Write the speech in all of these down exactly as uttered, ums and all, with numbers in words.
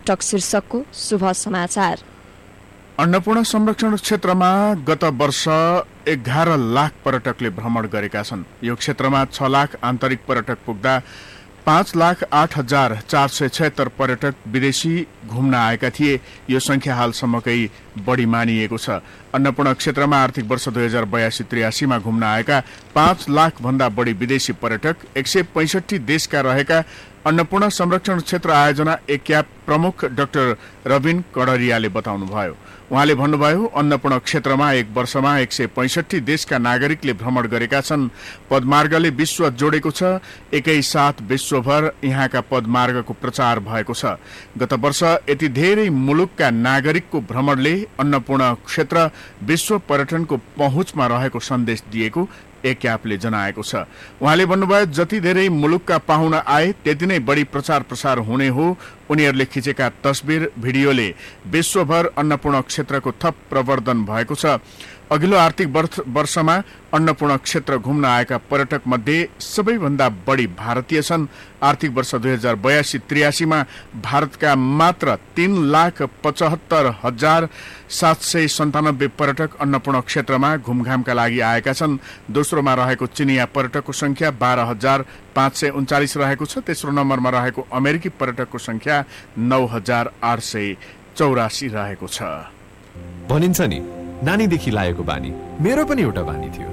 पर्यटक शीर्षकको शुभ समाचार। अन्नपूर्ण संरक्षण क्षेत्रमा गत वर्ष एघार लाख पर्यटकले भ्रमण गरेका छन्। यो क्षेत्रमा छ लाख आन्तरिक पर्यटक पुग्दा पाँच लाख आठ हजार चार सय छयत्तर पर्यटक विदेशी घुम्न आएका थिए। यो संख्या हालसम्मकै बढी मानिएको छ। अन्नपूर्ण क्षेत्रमा आर्थिक वर्ष दुई हजार बयासी त्रियासीमा घुम्न आएका पाँच लाख भन्दा बढी विदेशी पर्यटक एक सय पैंसठी देशका रहेका अन्नपूर्ण संरक्षण क्षेत्र आयोजना एक्याप प्रमुख डाक्टर रविन कड़रियाले बताउनुभयो। उहाँले भन्नुभयो, अन्नपूर्ण क्षेत्रमा एक वर्षमा एक सय पैंसठी देशका नागरिकले भ्रमण गरेका छन्। पदमार्गले विश्व जोडेको छ। एकैसाथ विश्वभर यहाँका पदमार्गको प्रचार भएको छ। गत वर्ष यति धेरै मुलुकका नागरिकको भ्रमणले अन्नपूर्ण क्षेत्र विश्व पर्यटनको पहुँचमा रहेको सन्देश दिएको एक्यापले जनाएको छ। उहाँले भन्नुभयो, जति धेरै मुलुकका पाहुना आए त्यति नै बढी प्रचार प्रसार हुने हो। उनीहरूले खिचेका तस्बिर भिडियोले विश्वभर अन्नपूर्ण क्षेत्रको थप प्रवर्धन भएको छ। अघिल्लो आर्थिक वर्षमा अन्नपूर्ण क्षेत्र घुम्न आएका पर्यटक मध्ये सबैभन्दा बढी भारतीय छन्। आर्थिक वर्ष दुई हजार बयासी त्रियासीमा भारतका मात्र तीन लाख पचहत्तर हजार सात सय सन्तानब्बे पर्यटक अन्नपूर्ण क्षेत्रमा घुमघामका लागि आएका छन्। दोस्रोमा रहेको चिनिया पर्यटकको संख्या बाह्र हजार पाँच सय उन्चालिस रहेको छ। तेस्रो नम्बरमा रहेको अमेरिकी पर्यटकको संख्या नौ हजार आठ सय चौरासी रहेको छ। भनिन्छ नि, नानीदेखि लागेको बानी मेरो पनि एउटा बानी थियो।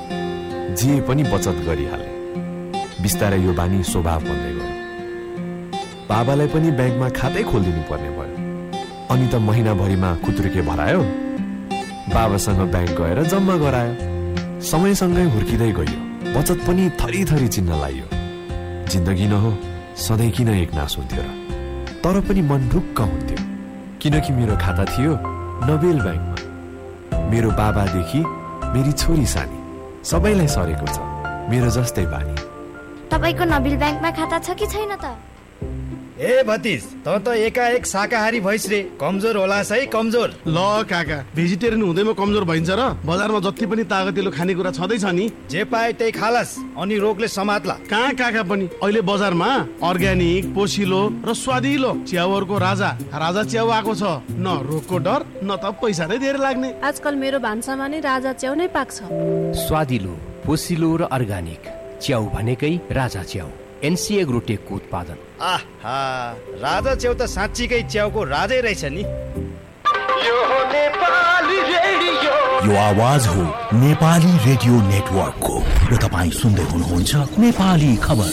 जे पनि बचत गरिहाले। बिस्तारै यो बानी स्वभाव बन्दै गयो। बाबालाई पनि ब्याङ्कमा खातै खोलिदिनु पर्ने भयो। अनि त महिनाभरिमा खुत्रुके भरायो। बाबासँग ब्याङ्क गएर जम्मा गरायो। समयसँगै हुर्किँदै गयो। बचत पनि थरी थरी चिन्न लाग्यो। जिन्दगी न हो सधैँ किन एक नास हुन्थ्यो र? तर पनि मन ढुक्क हुन्थ्यो, किनकि मेरो खाता थियो नोबेल ब्याङ्कमा। मेरो बाबादेखि मेरी छोरी सानी सबैलाई सरेको छ मेरो जस्तै बानी। तपाईको नोबेल ब्याङ्कमा खाता छ कि छैन त? ए भतिज, त त एकाएक शाकाहारी भइस रे। कमजोर होला है, कमजोर। ल काका, भेजिटेरियन हुँदैमा कमजोर भइन्छ र? बजारमा जति पनि तागतिलो खानेकुरा छँदैछ नि, जे पाए त्यही खालास, अनि रोगले समात्ला। कहाँ काका पनि अहिले बजारमा अर्ग्यानिक, पोसिलो र स्वादिलो च्याउहरूको राजा राजा च्याउ आएको छ। न रोगको डर, न त पैसा नै धेरै लाग्ने। आजकल मेरो भान्सामा नि राजा च्याउ नै पाक्छ। स्वादिलो, पोसिलो र अर्ग्यानिक च्याउ भनेकै राजा च्याउ। एनसी एग्रोटेकको उत्पादन। आहा, राजा च्याउ त साँच्चीकै च्याउको राजै रहेछ नि। यो हो नेपाली रेडियो। यो आवाज हो नेपाली रेडियो नेटवर्कको र तपाईँ सुन्दै हुनुहुन्छ नेपाली खबर।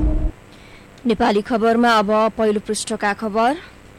नेपाली खबरमा अब पहिलो पृष्ठका खबर।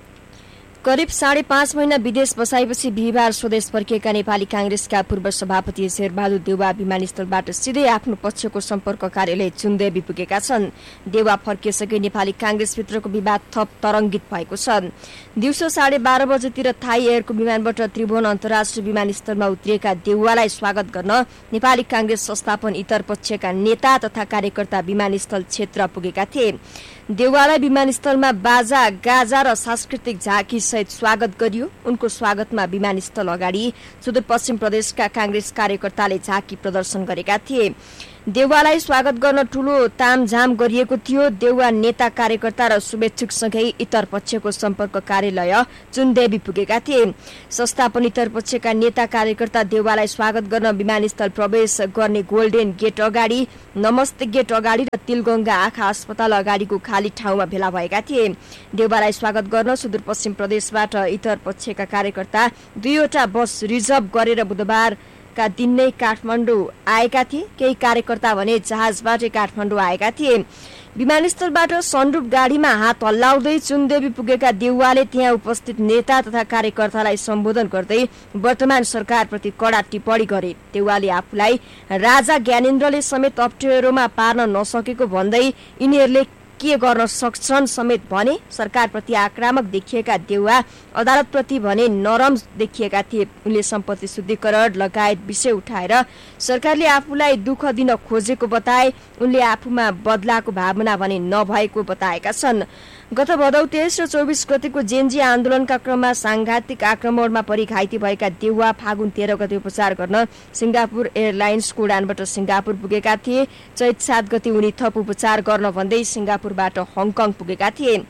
करिब साढे पाँच महिना विदेश बसाएपछि बिहिबार स्वदेश फर्किएका नेपाली कांग्रेसका पूर्व सभापति शेरबहादुर देउवा विमानस्थलबाट सिधै आफ्नो पक्षको सम्पर्क कार्यालय चुन्देवी पुगेका छन्। देउवा फर्किएसँगै नेपाली कांग्रेसभित्रको विवाद थप तरंगित भएको छ। दिउँसो साढे बाह्र बजेतिर थाई एयरको विमानबाट त्रिभुवन अन्तर्राष्ट्रिय विमानस्थलमा उत्रिएका देउवालाई स्वागत गर्न नेपाली कांग्रेस संस्थापन इतर पक्षका नेता तथा कार्यकर्ता विमानस्थल क्षेत्र पुगेका थिए। देउवालाई विमानस्थलमा बाजा गाजा र सांस्कृतिक झाँकी सहित स्वागत गरियो। उनको स्वागतमा विमानस्थल अगाडि सुदूरपश्चिम प्रदेशका कांग्रेस कार्यकर्ताले झाँकी प्रदर्शन गरेका थिए। देउवालाई स्वागत गर्न ठूलो तामझाम गरिएको थियो। देउवा नेता कार्यकर्ता र शुभेच्छुकसँगै इतर पक्षको सम्पर्क कार्यालय चुन्देवी पुगेका थिए। संस्थापन इतर पक्षका नेता कार्यकर्ता देउवालाई स्वागत गर्न विमानस्थल प्रवेश गर्ने गोल्डेन गेट अगाडि, नमस्ते गेट अगाडि र तिलगंगा आँखा अस्पताल अगाडिको खाली ठाउँमा भेला भएका थिए। देउवालाई स्वागत गर्न सुदूरपश्चिम प्रदेशबाट इतर पक्षका कार्यकर्ता दुईवटा बस रिजर्भ गरेर बुधबार का दिन नै काठमाडौँ आएका थिए। केही कार्यकर्ता भने जहाजबाटै काठमाडौँ आएका थिए। विमानस्थलबाट सनरूफ गाडीमा हात हल्लाउँदै चुन्देवी पुगेका देउवाले त्यहाँ उपस्थित नेता तथा कार्यकर्तालाई सम्बोधन गर्दै वर्तमान सरकारप्रति कडा टिप्पणी गरे। देउवाले आफूलाई राजा ज्ञानेन्द्रले समेत अप्ठ्यारोमा पार्न नसकेको भन्दै यिनीहरूले के गर्न सक्छन् समेत भने। सरकारप्रति आक्रामक देखिएका देउवा अदालतप्रति भने नरम देखिएका थिए। उनले सम्पत्ति शुद्धिकरण लगायत विषय उठाएर सरकारले आफूलाई दुःख दिन खोजेको बताए। उनले आफूमा बदलाको भावना भने नभएको बताएका छन्। गत भदौ तेइस र चौबिस गतेको जेन्जी आन्दोलनका क्रममा सांघातिक आक्रमणमा परि घाइते भएका देउवा फागुन तेह्र गते उपचार गर्न सिंगापुर एयरलाइन्सको उडानबाट सिंगापुर पुगेका थिए। चैत सात गते उनी थप उपचार गर्न भन्दै सिंगापुरबाट हङकङ पुगेका थिए।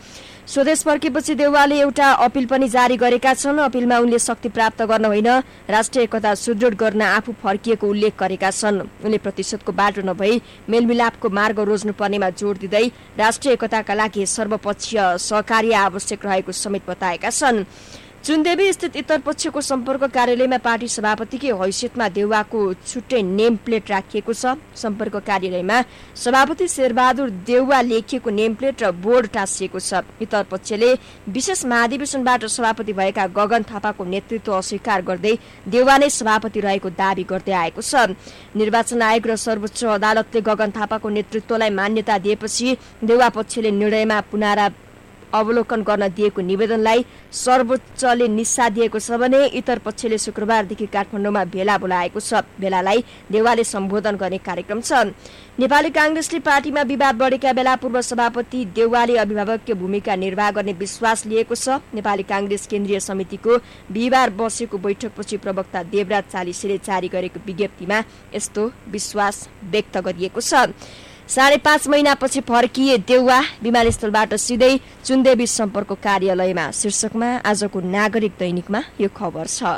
स्वदेश फर्केपछि देउवाले एउटा अपिल पनि जारी गरेका छन्। अपिलमा उनले शक्ति प्राप्त गर्न होइन, राष्ट्रिय एकता सुदृढ गर्न आफू फर्किएको उल्लेख गरेका छन्। उनले प्रतिशोधको बाटो नभई मेलमिलापको मार्ग रोज्नुपर्नेमा जोड दिँदै राष्ट्रिय एकताका लागि सर्वपक्षीय सहकार्य आवश्यक रहेको समेत बताएका छन्। चुनदेवी स्थित उत्तर पक्षको सम्पर्क कार्यालयमा पार्टी सभापतिकै हैसियतमा देउवाको छुट्टै नेम प्लेट राखिएको छ। सम्पर्क कार्यालयमा सभापति शेरबहादुर देउवा लेखिएको नेम प्लेट र बोर्ड टाँसिएको छ। उत्तर पक्षले विशेष महाधिवेशनबाट सभापति भएका गगन थापाको नेतृत्व अस्वीकार गर्दै देउवा नै सभापति रहेको दावी गर्दै आएको छ। निर्वाचन आयोग र सर्वोच्च अदालतले गगन थापाको नेतृत्वलाई मान्यता दिएपछि देउवा पक्षले निर्णयमा पुनरा अवलोकन गर्न दिएको निवेदनलाई सर्वोच्चले निस्सा दिएको छ भने इतर पक्षले शुक्रबारदेखि काठमाडौँमा भेला बोलाएको छ। भेलालाई देउवाले सम्बोधन गर्ने कार्यक्रम छ। नेपाली कांग्रेसले पार्टीमा विवाद बढेका बेला पूर्व सभापति देउवाले अभिभावकीय भूमिका निर्वाह गर्ने विश्वास लिएको छ। नेपाली कांग्रेस केन्द्रीय समितिको बिहिबार बसेको बैठकपछि प्रवक्ता देवराज चालिसेले जारी गरेको विज्ञप्तिमा यस्तो विश्वास व्यक्त गरिएको छ। साढे पाँच महिनापछि फर्किए देउवा विमानस्थलबाट सिधै चुनदेवी सम्पर्क कार्यालयमा शीर्षकमा आजको नागरिक दैनिकमा यो खबर छ।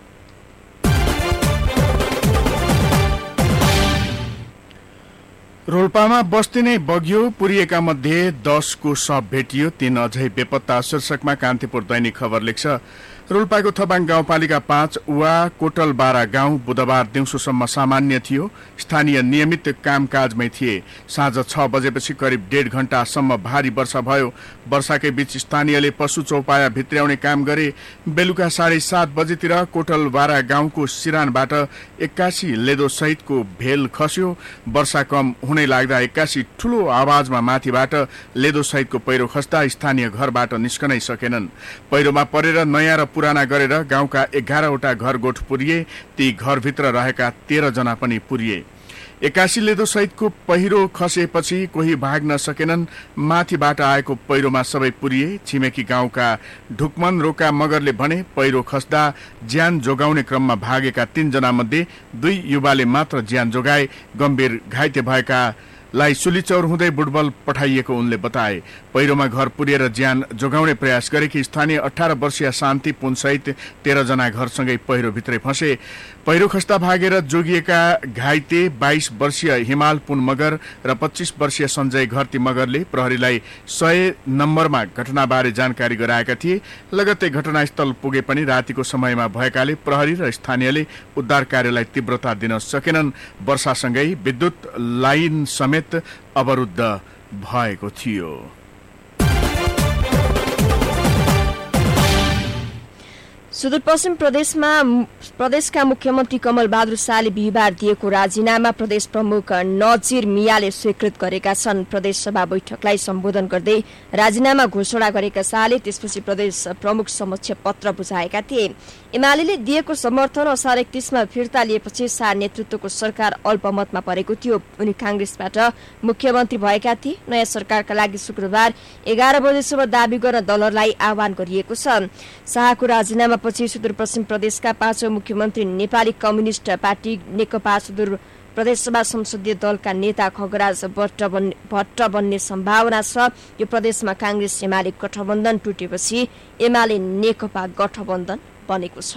रोल्पामा बस्ती नै बग्यो, पुरिएका मध्ये दसको शव भेटियो, तीन अझै बेपत्ता शीर्षकमा कान्तिपुर दैनिक खबर लेख्छ। रोल्पाको थबाङ गाउँपालिका पाँच उवा कोटलबारा गाउँ बुधबार दिउँसोसम्म सामान्य थियो। स्थानीय नियमित कामकाजमै थिए। साँझ छ बजेपछि करिब डेढ घण्टासम्म भारी वर्षा भयो। वर्षाकै बीच स्थानीयले पशु चौपाया भित्र्याउने काम गरे। बेलुका साढे सात बजेतिर कोटलबारा गाउँको सिरानबाट एक्कासी लेदो सहितको भेल खस्यो। वर्षा कम हुनै लाग्दा एक्कासी ठूलो आवाजमा माथिबाट लेदो सहितको पहिरो खस्दा स्थानीय घरबाट निस्कनै सकेनन्। पहिरोमा परेर नयाँ र पुराना गरेर गाउँका एघारवटा घर गोठ पुरिए। ती घरभित्र रहेका तेह्र जना पनि पुरिए। एक्कासी लेदो सहितको पहिरो खसेपछि कोही भाग्न सकेनन्। माथिबाट आएको पहिरोमा सबै पुरिए। छिमेकी गाउँका ढुकमन रोका मगरले भने पहिरो खस्दा ज्यान जोगाउने क्रममा भागेका तीन जना मध्ये दुई युवाले मात्र ज्यान जोगाए। गम्भीर घाइते भएका लाई सुलीचौर हुँदै बुटबल पठाइएको उनले बताए। पहिरोमा घर पुरिएर ज्यान जोगाउने प्रयास गरेकी स्थानीय अठार वर्षीय शान्ति पुनसहित तेह्र जना घरसँगै पहिरो भित्रै फँसे। पहिरो खस्दा भागेर जोगिएका घाइते बाइस वर्षीय हिमाल पुन मगर र पच्चीस वर्षीय सञ्जय घरती मगरले प्रहरीलाई सय नम्बरमा घटनाबारे जानकारी गराएका थिए। लगत्तै घटनास्थल पुगे पनि रातिको समयमा भएकाले प्रहरी र स्थानीयले उद्धार कार्यलाई तीव्रता दिन सकेनन्। वर्षासँगै विद्युत लाइन समेत अवरुद्ध भएको थियो। सुदूरपश्चिम प्रदेशमा प्रदेशका मुख्यमन्त्री कमल बहादुर शाहले बिहिबार दिएको राजीनामा प्रदेश प्रमुख नजिर मियाले स्वीकृत गरेका छन्। प्रदेश सभा बैठकलाई सम्बोधन गर्दै राजीनामा घोषणा गरेका शाहले त्यसपछि प्रदेश प्रमुख समक्ष पत्र बुझाएका थिए। एमाले दिएको समर्थन असार एकतीसमा फिर्ता लिएपछि शाह नेतृत्वको सरकार अल्पमतमा परेको थियो। उनी कांग्रेसबाट मुख्यमन्त्री भएका थिए। नयाँ सरकारका लागि शुक्रबार एघार बजेसम्म दावी गर्न दलहरूलाई आह्वान गरिएको छ। शाहको राजीनामा पछि सुदूरपश्चिम प्रदेशका पाँचौं मुख्यमन्त्री नेपाली कम्युनिष्ट पार्टी नेकपा सुदूर प्रदेशसभा संसदीय दलका नेता खगराज भट्ट बन्ने सम्भावना छ। यो प्रदेशमा कांग्रेस एमाले गठबन्धन टुटेपछि एमाले नेकपा गठबन्धन बनेको छ।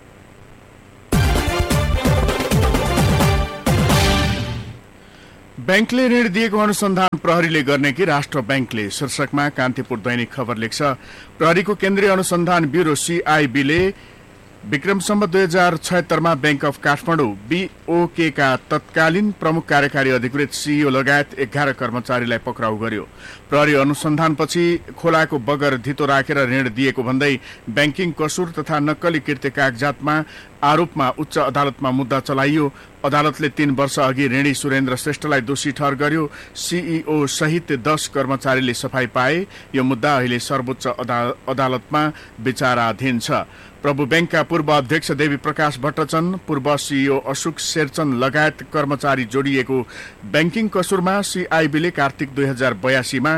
बैंकले ऋण दिएको अनुसन्धान प्रहरीले गर्ने कि राष्ट्र बैंकले शीर्षकमा कान्तिपुर दैनिक खबर लेख्छ। प्रहरीको केन्द्रीय अनुसन्धान ब्यूरो सीआईबीले विक्रम सम्वत दुई हजार छयत्तरमा बैंक अफ काठमाडौँ बीओके का तत्कालीन प्रमुख कार्यकारी अधिकृत सीईओ लगायत एघार कर्मचारीलाई पक्राउ गर्यो। प्रहरी अनुसन्धानपछि खोलाको बगर धितो राखेर ऋण दिएको भन्दै बैंकिङ कसुर तथा नक्कली कृत्य कागजातमा आरोपमा उच्च अदालतमा मुद्दा चलाइयो। अदालतले तीन वर्ष अघि ऋणी सुरेन्द्र श्रेष्ठलाई दोषी ठहर गर्यो। सीईओ सहित दस कर्मचारीले सफाई पाए। यो मुद्दा अहिले सर्वोच्च अदालतमा विचाराधीन छ। प्रभु बैंकका पूर्व अध्यक्ष देवी प्रकाश भट्टचन, पूर्व सीईओ अशोक शेरचन लगायत कर्मचारी जोडिएको बैंकिङ कसुरमा सीआईबीले कार्तिक दुई हजार बयासीमा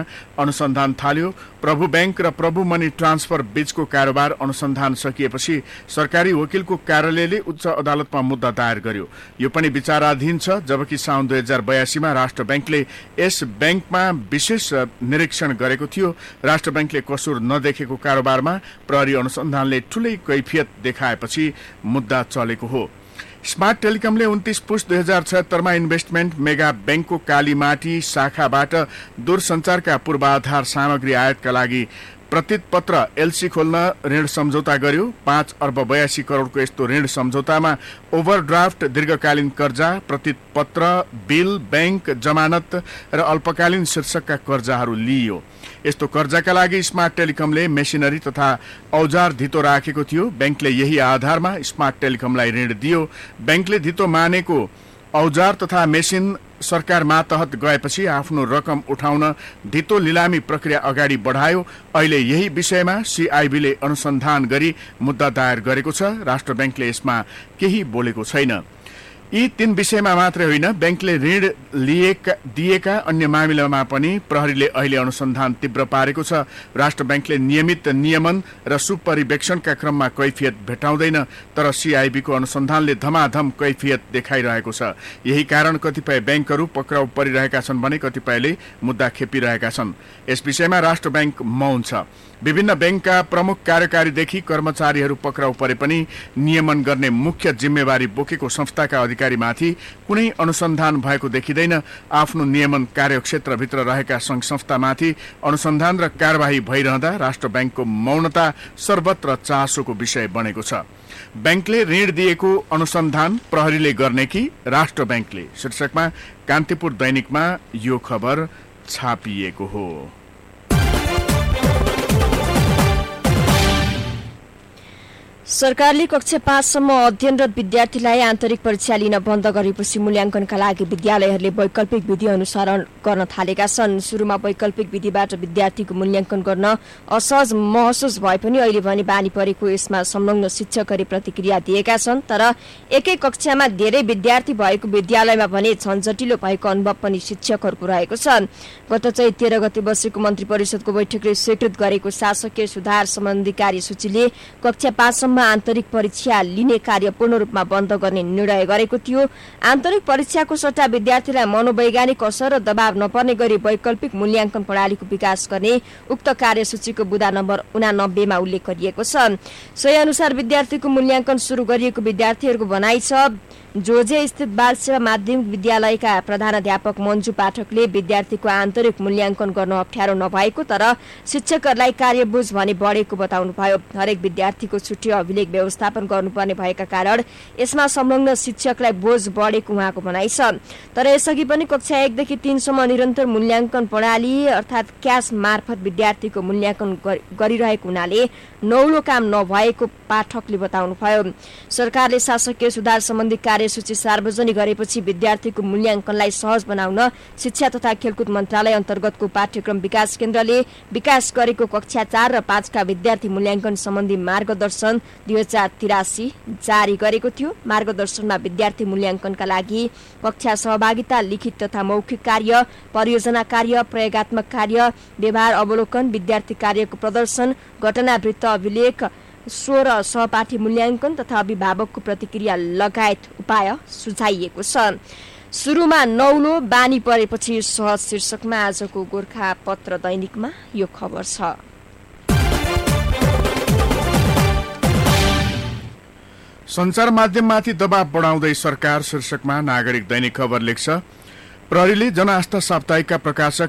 अनुसन्धान थाल्यो। प्रभु बैंक र प्रभु मनी ट्रान्सफर बीचको कारोबार अनुसन्धान सकिएपछि सरकारी वकिलको कार्यालयले उच्च अदालतमा मुद्दा दायर गर्यो। यो पनि विचाराधीन छ। जबकि साउन दुई हजार बयासीमा राष्ट्र बैंकले यस बैंकमा विशेष निरीक्षण गरेको थियो। राष्ट्र बैंकले कसुर नदेखेको कारोबारमा प्रहरी अनुसन्धानले ठूलै कैफियत देखाएपछि मुद्दा चलेको हो। स्मार्ट टेलिकमले उन्तीस पुस दुई हजार छयत्तरमा इन्भेस्टमेन्ट मेगा बैंकको कालीमाटी शाखाबाट दूरसञ्चारका पूर्वाधार सामग्री आयातका लागि प्रतिपत्र एलसी खोल्न ऋण सम्झौता गर्यो। पाँच अर्ब बयासी करोड़को यस्तो ऋण सम्झौतामा ओभरड्राफ्ट, दीर्घकालीन कर्जा, प्रतिपत्र, बिल, बैंक जमानत र अल्पकालीन शीर्षकका कर्जाहरू लिइयो। यस्तो कर्जाका लागि स्मार्ट टेलिकमले मेसिनरी तथा औजार धितो राखेको थियो। बैंकले यही आधारमा स्मार्ट टेलिकमलाई ऋण दियो। बैंकले धितो मानेको औजार तथा मेसिन सरकार मातहत गएपछि आफ्नो रकम उठाउन धितो लिलामी प्रक्रिया अगाडि बढायो। अहिले यही विषयमा सीआईबीले अनुसन्धान गरी मुद्दा दायर गरेको छ। राष्ट्र बैंकले यसमा केही बोलेको छैन। यी तीन विषयमा मात्रै होइन, बैंकले ऋण लिएका दिएका अन्य मामिलामा पनि प्रहरीले अहिले अनुसन्धान तीव्र पारेको छ। राष्ट्र बैंकले नियमित नियमन र सुपरिवेक्षणका क्रममा कैफियत भेटाउँदैन, तर सीआईबीको अनुसन्धानले धमाधम कैफियत देखाइरहेको छ। यही कारण कतिपय बैंकहरू पक्राउ परिरहेका छन् भने कतिपयले मुद्दा खेपिरहेका छन्। यस विषयमा राष्ट्र बैंक मौन छ। विभिन्न बैंकका प्रमुख कार्यकारीदेखि कर्मचारीहरू पक्राउ परे पनि नियमन गर्ने मुख्य जिम्मेवारी बोकेको संस्थाका अधिकारीमाथि कुनै अनुसन्धान भएको देखिँदैन। आफ्नो नियमन कार्यक्षेत्रभित्र रहेका संघ संस्थामाथि अनुसन्धान र कार्यवाही भइरहँदा राष्ट्र बैंकको मौनता सर्वत्र चासोको विषय बनेको छ। बैंकले ऋण दिएको अनुसन्धान प्रहरीले गर्ने कि राष्ट्र बैंकले, शीर्षकमा कान्तिपुर दैनिकमा यो खबर छापिएको हो। सरकारले कक्षा पाँचसम्म अध्ययनरत विद्यार्थीलाई आन्तरिक परीक्षा लिन बन्द गरेपछि मूल्याङ्कनका लागि विद्यालयहरूले वैकल्पिक विधि अनुसरण गर्न थालेका छन्। सुरुमा वैकल्पिक विधिबाट विद्यार्थीको मूल्याङ्कन गर्न असहज महसुस भए पनि अहिले भने बानी परेको यसमा संलग्न शिक्षकहरूले प्रतिक्रिया दिएका छन्। तर एकै कक्षामा धेरै विद्यार्थी भएको विद्यालयमा भने झन्झटिलो भएको अनुभव पनि शिक्षकहरूको रहेको छ। गत चैत तेह्र गते बसेको मन्त्री परिषदको बैठकले स्वीकृत गरेको शासकीय सुधार सम्बन्धी कार्यसूचीले कक्षा पाँचसम्म आन्तरिक परीक्षा लिने कार्य पूर्ण रूपमा बन्द गर्ने निर्णय गरेको थियो। आन्तरिक परीक्षाको सट्टा विद्यार्थीलाई मनोवैज्ञानिक असर र दबाव नपर्ने गरी वैकल्पिक मूल्याङ्कन प्रणालीको विकास गर्ने उक्त कार्यसूचीको बुँदा नम्बर उनानब्बेमा उल्लेख गरिएको छ। सोही अनुसार विद्यार्थीको मूल्याङ्कन सुरु गरिएको विद्यार्थीहरूको भनाइ छ। जोजे स्थित बाल सेवा माध्यमिक विद्यालयका प्रधानाध्यापक मन्जु पाठकले विद्यार्थीको आन्तरिक मूल्याङ्कन गर्न अप्ठ्यारो नभएको तर शिक्षकहरूलाई कार्यबोझ भने बढेको बताउनुभयो। हरेक विद्यार्थीको छुट्टी अभिलेख व्यवस्थापन गर्नुपर्ने भएका कारण यसमा संलग्न शिक्षकलाई बोझ बढेको उहाँको भनाइ छ। तर यसअघि पनि कक्षा एकदेखि तीनसम्म निरन्तर मूल्याङ्कन प्रणाली अर्थात् क्यास मार्फत विद्यार्थीको मूल्याङ्कन गरिरहेको हुनाले नौलो काम नभएको पाठकले बताउनुभयो। सरकारले शासकीय सुधार सम्बन्धी कार्यसूची सार्वजनिक गरेपछि विद्यार्थीको मूल्याङ्कनलाई सहज बनाउन शिक्षा तथा खेलकुद मन्त्रालय अन्तर्गतको पाठ्यक्रम विकास केन्द्रले विकास गरेको कक्षा चार र पाँचका विद्यार्थी मूल्याङ्कन सम्बन्धी मार्गदर्शन दुई हजार तिरासी जारी गरेको थियो। मार्गदर्शनमा विद्यार्थी मूल्याङ्कनका लागि कक्षा सहभागिता, लिखित तथा मौखिक कार्य, परियोजना कार्य, प्रयोगात्मक कार्य, व्यवहार अवलोकन, विद्यार्थी कार्यको प्रदर्शन, घटनावृत्त अभिलेख, स्वर सहपाठी मूल्याङ्कन तथा अभिभावकको प्रतिक्रिया लगायत उपाय सुझाइएको छ। सुरुमा नौलो बानी परेपछि सहज शीर्षकमा आजको गोर्खा पत्र दैनिकमा यो खबर छ। सञ्चार माध्यममाथि दबाव बढाउँदै सरकार, शीर्षकमा नागरिक दैनिक खबर लेख्छ। प्रहरीले जनआस्था साप्ताहिकका प्रकाशक